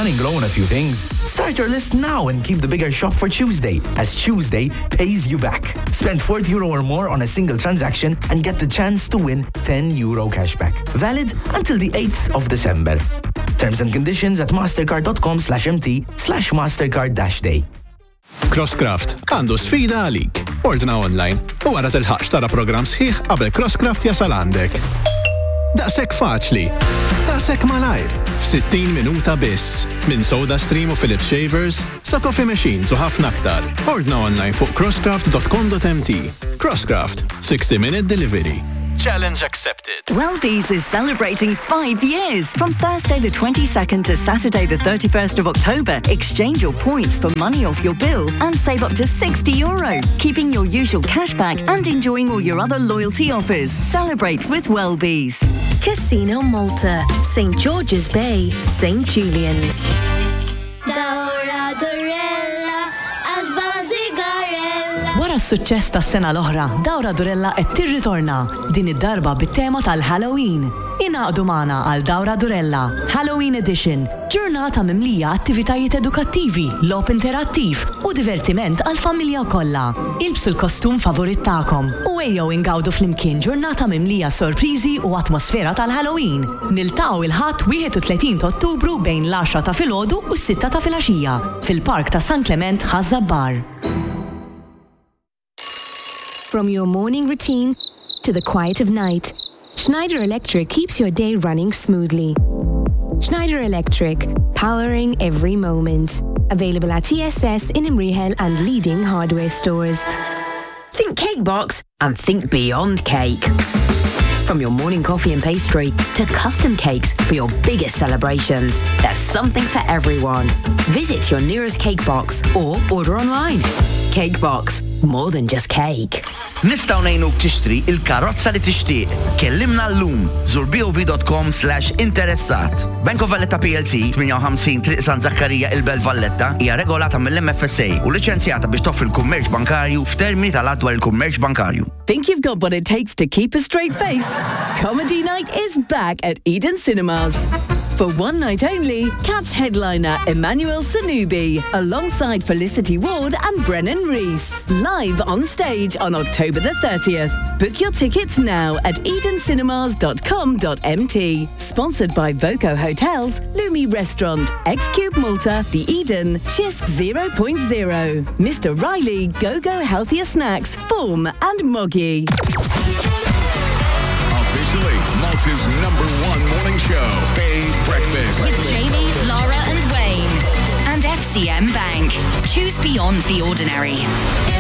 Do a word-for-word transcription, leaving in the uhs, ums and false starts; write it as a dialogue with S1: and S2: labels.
S1: running low on a few things? Start your list now and keep the bigger shop for Tuesday, as Tuesday pays you back. Spend forty euro or more on a single transaction and get the chance to win ten euro cashback. Valid until the eighth of December. Terms and conditions at mastercard.com slash mt slash mastercard dash day.
S2: Crosscraft għandu sfida għalik. Ordna online u wara tilħaqx tara programm sħiħ qabel Crosscraft jasal għandek. Daqshekk faċli, daqshekk malajr, f'sittin minuta biss. Minn Soda Stream u Philips Shavers sa coffee machines u ħafna aktar. Ordna online fuq crosscraft dot com dot m t. Crosscraft, sixty minute delivery. Challenge accepted.
S3: Wellbees is celebrating five years. From Thursday the twenty-second to Saturday the thirty-first of October, exchange your points for money off your bill and save up to sixty euro, keeping your usual cashback and enjoying all your other loyalty offers. Celebrate with Wellbees.
S4: Casino Malta, Saint George's Bay, Saint Julian's.
S5: Dawra Durella, Asba Zigarella.
S6: Wara s-suċċess tas-sena l-oħra, Dawra Durella qed tirritorna din id-darba bit-tema tal-Halloween. Inaqdu magħna għal Dawra Durella Halloween Edition, ġurnata mimlija attivitajiet edukattivi, logħob interattiv u divertiment għal familja kollha. Ilbsu l-kostum favorit tagħkom u ejjew ingawdu flimkien ġurnata mimlija sorpriżi u atmosfera tal-Halloween. Niltaqgħu il-ħadd wieħed u tletin ta' Ottubru bejn l-għaxra ta' filgħodu u s-sitta ta' filgħaxija fil-Park ta' San Clement Ħażabbar.
S7: From your morning routine to the quiet of night, Schneider Electric keeps your day running smoothly. Schneider Electric, powering every moment. Available at T S S in Imrihel and leading hardware stores.
S8: Think Cake Box and think beyond cake. From your morning coffee and pastry to custom cakes for your biggest celebrations, there's something for everyone. Visit your nearest Cake Box or order online. Cake Box, more than just cake.
S9: Nistaw nejnuk tixtri il-karozza li tixtieq. Kellimna l-lum, zur b o v dot com slash interessat. Bank of Valletta P L C ħames ħamsin Triq San Zakkarija il-Belt Valletta hija regolata mill-M F S A u liċenzjata biex toffri l-kummerċ bankarju f'termini tal-adwar il-kummerċ bankarju.
S3: Think you've got what it takes to keep a straight face? Comedy Night is back at Eden Cinemas. For one night only, catch headliner Emmanuel Sanubi alongside Felicity Ward and Brennan Reese. Live on stage on October the thirtieth. Book your tickets now at eden cinemas dot com dot m t. Sponsored by Voco Hotels, Lumi Restaurant, X-Cube Malta, The Eden, Chisk zero point zero, Mister Riley, Go-Go Healthier Snacks, Form and Moggy.
S10: Officially, Malta's number one morning show, Bay Breakfast.
S11: With Jamie, Laura and Wayne. And F C M Bank. Choose beyond the ordinary.